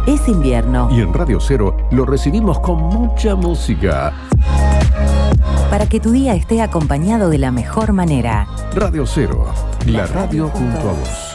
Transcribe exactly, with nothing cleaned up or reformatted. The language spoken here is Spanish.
Es invierno. Y en Radio Cero lo recibimos con mucha música. Para que tu día esté acompañado de la mejor manera. Radio Cero, la radio junto a vos.